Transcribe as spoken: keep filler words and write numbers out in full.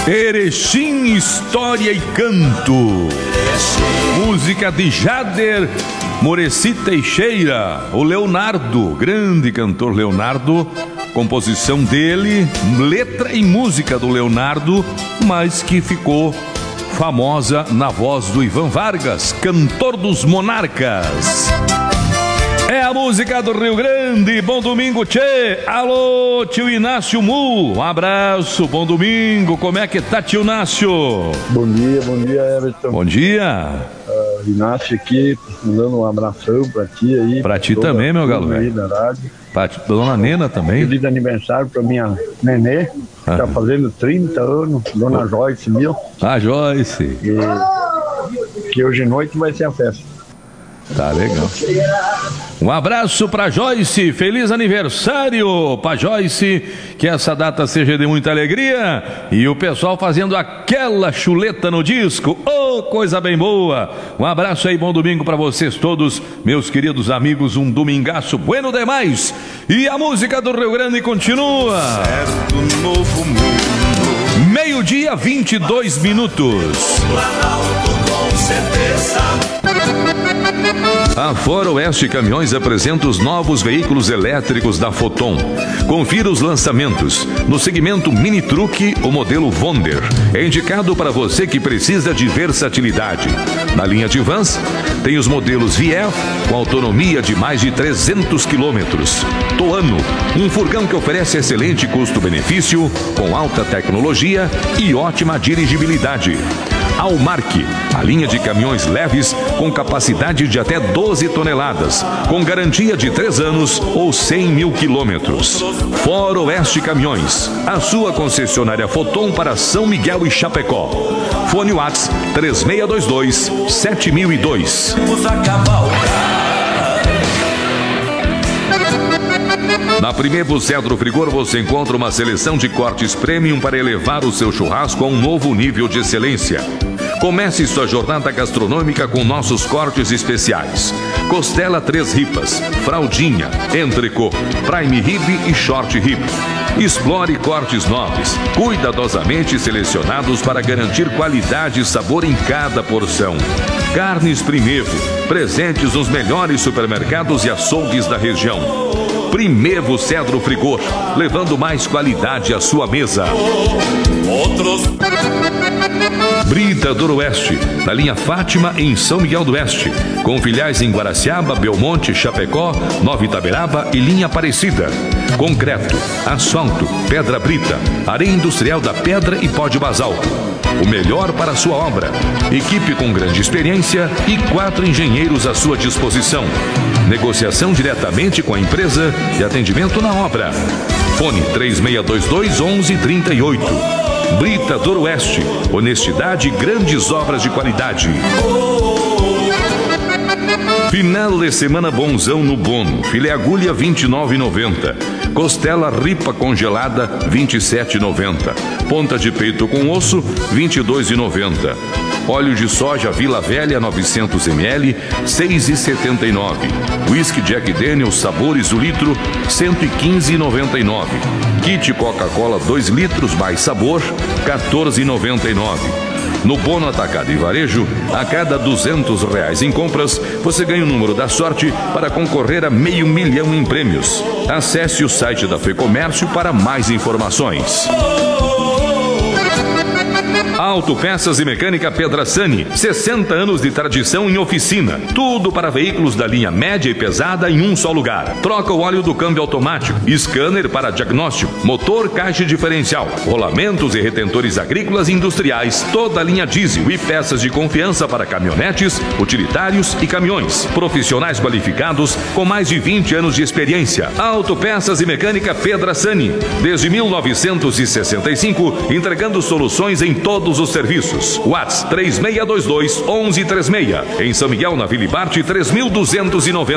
Erechim, História e Canto. Música de Jader Moreci Teixeira, o Leonardo, grande cantor Leonardo. Composição dele, letra e música do Leonardo, mas que ficou famosa na voz do Ivan Vargas, cantor dos Monarcas. É a música do Rio Grande. Bom domingo, tchê. Alô, tio Inácio Mu. Um abraço, bom domingo. Como é que tá, tio Inácio? Bom dia, bom dia, Everton. Bom dia. Uh, Inácio aqui, mandando um abração pra ti aí. Pra ti também, meu galo velho. Pra ti, dona Nena também. Feliz aniversário pra minha nenê, que ah. tá fazendo trinta anos, dona oh. Joyce, viu? Ah, Joyce. E que hoje à noite vai ser a festa. Tá legal. Um abraço pra Joyce, feliz aniversário pra Joyce, que essa data seja de muita alegria. E o pessoal fazendo aquela chuleta no disco, oh, coisa bem boa. Um abraço aí, bom domingo pra vocês todos, meus queridos amigos, um domingaço bueno demais. E a música do Rio Grande continua. Certo novo mundo. Meio-dia, vinte e dois minutos. Com certeza. A Foroeste Caminhões apresenta os novos veículos elétricos da Foton. Confira os lançamentos. No segmento mini truque, o modelo Wonder é indicado para você que precisa de versatilidade. Na linha de vans, tem os modelos V F com autonomia de mais de trezentos quilômetros. Toano, um furgão que oferece excelente custo-benefício, com alta tecnologia e ótima dirigibilidade. Almark, a linha de caminhões leves com capacidade de até doze toneladas, com garantia de três anos ou cem mil quilômetros. Foroeste Caminhões, a sua concessionária Foton para São Miguel e Chapecó. Fone WhatsApp três seis dois dois, sete mil e dois. Na Primevo Cedro Frigor você encontra uma seleção de cortes premium para elevar o seu churrasco a um novo nível de excelência. Comece sua jornada gastronômica com nossos cortes especiais. Costela três ripas, fraldinha, entrecô, prime rib e short rib. Explore cortes nobres, cuidadosamente selecionados para garantir qualidade e sabor em cada porção. Carnes Primevo, presentes nos melhores supermercados e açougues da região. Primevo Cedro Frigor, levando mais qualidade à sua mesa. Outros. Brita do Oeste, na linha Fátima em São Miguel do Oeste, com filiais em Guaraciaba, Belmonte, Chapecó, Nova Itaberaba e linha Aparecida. Concreto, asfalto, pedra brita, areia industrial da pedra e pó de basalto. O melhor para a sua obra. Equipe com grande experiência e quatro engenheiros à sua disposição. Negociação diretamente com a empresa e atendimento na obra. Fone três seis dois dois, onze trinta e oito. Brita do Oeste, honestidade e grandes obras de qualidade. Final de semana bonzão no Bono. Filé agulha vinte e nove reais e noventa centavos. Costela ripa congelada vinte e sete reais e noventa centavos. Ponta de peito com osso vinte e dois reais e noventa centavos. Óleo de soja Vila Velha novecentos mililitros seis reais e setenta e nove centavos. Whisky Jack Daniels sabores o litro cento e quinze reais e noventa e nove centavos. Kit Coca-Cola dois litros mais sabor quatorze reais e noventa e nove centavos. No Bono Atacado e Varejo, a cada duzentos reais em compras, você ganha o número da sorte para concorrer a meio milhão em prêmios. Acesse o site da FEComércio para mais informações. Autopeças e Mecânica Pedrasani, sessenta anos de tradição em oficina. Tudo para veículos da linha média e pesada em um só lugar. Troca o óleo do câmbio automático, scanner para diagnóstico, motor, caixa diferencial, rolamentos e retentores agrícolas e industriais, toda a linha diesel e peças de confiança para caminhonetes, utilitários e caminhões. Profissionais qualificados com mais de vinte anos de experiência. Autopeças e Mecânica Pedrasani, desde mil novecentos e sessenta e cinco, entregando soluções em todos os serviços. WhatsApp três seis dois dois, onze trinta e seis. Em São Miguel, na Vila Ibarte, três mil duzentos e noventa.